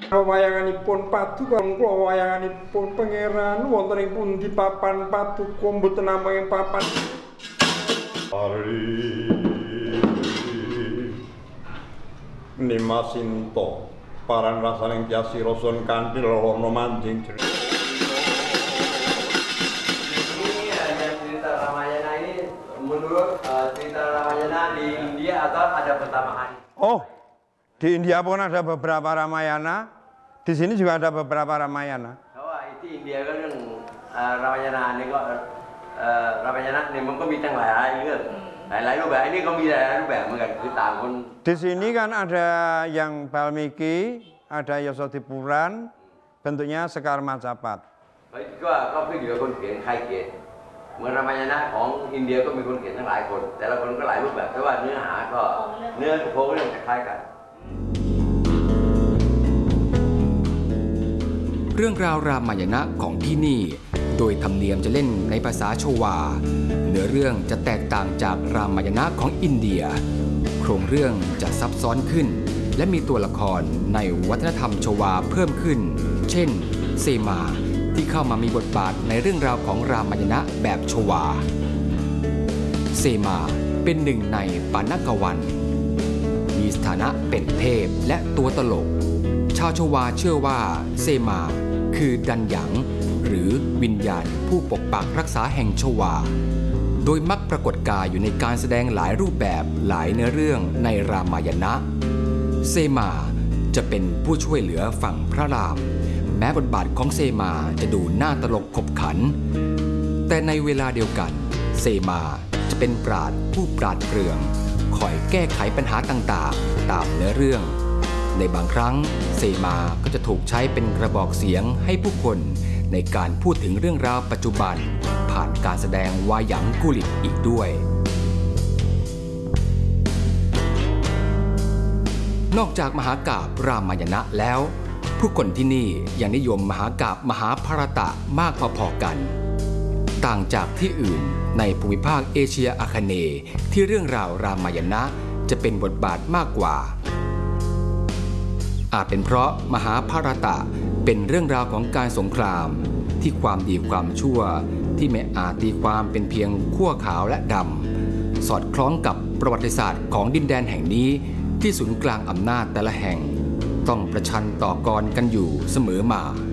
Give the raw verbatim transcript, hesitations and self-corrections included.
Wayanganipun paduka kula wayanganipun pangeran wonten ing pundi papan paduka mboten namung papan Ari Nimasinta paran rasaning tiasi rason kanthi lerana manjing ini hanya cerita Ramayana ini menurut uh, cerita Ramayana di India atau ada pertambahan? Oh, di India pun ada beberapa Ramayana. Di sini juga ada beberapa Ramayana. Oh, itu India kan yang uh, Ramayana ini kok uh, Ramayana ini mungkin bintang lain kan. Lain-lain juga ini kok bisa juga mungkin cerita pun. Di sini kan ada yang Valmiki, ada Yasodipuran, bentuknya Sekar Macapat. Oh, itu kok kok jugaคนเขียนใครเขียนเหมือน Ramayana ของอินเดียก็มีคนเขียนทั้งหลายคนแต่ละคนก็หลายรูปแบบแต่ว่าเนื้อหาก็เนื้อโครงเรื่องคล้ายกันเรื่องราวรามายณะของที่นี่โดยธรรมเนียมจะเล่นในภาษาชวาเนื้อเรื่องจะแตกต่างจากรามายณะของอินเดียโครงเรื่องจะซับซ้อนขึ้นและมีตัวละครในวัฒนธรรมชวาเพิ่มขึ้นเช่นเซมาที่เข้ามามีบทบาทในเรื่องราวของรามายณะแบบชวาเซมาเป็นหนึ่งในปานกวันมีสถานะเป็นเทพและตัวตลกชาวชวาเชื่อว่าเซมาคือดันหยังหรือวิญญาณผู้ปกปักรักษาแห่งชวาโดยมักปรากฏกายอยู่ในการแสดงหลายรูปแบบหลายเนื้อเรื่องในรามายณะเซมาจะเป็นผู้ช่วยเหลือฝั่งพระรามแม้บทบาทของเซมาจะดูน่าตลกขบขันแต่ในเวลาเดียวกันเซมาจะเป็นปราชญ์ผู้ปราดเปรื่องคอยแก้ไขปัญหาต่างๆตามเนื้อเรื่องในบางครั้งเซมาก็จะถูกใช้เป็นกระบอกเสียงให้ผู้คนในการพูดถึงเรื่องราวปัจจุบันผ่านการแสดงวาหยังกุลิตอีกด้วยนอกจากมหากาพย์รามายณะแล้วผู้คนที่นี่ยังนิยมมหากาพย์มหาภารตะมากพอๆกันต่างจากที่อื่นในภูมิภาคเอเชียอาคเนย์ที่เรื่องราวรามายณะจะเป็นบทบาทมากกว่าอาจเป็นเพราะมหาภารตะเป็นเรื่องราวของการสงครามที่ความดีความชั่วที่ไม่อาจตีความเป็นเพียงขั้วขาวและดำสอดคล้องกับประวัติศาสตร์ของดินแดนแห่งนี้ที่ศูนย์กลางอำนาจแต่ละแห่งต้องประชันต่อกรกันอยู่เสมอมา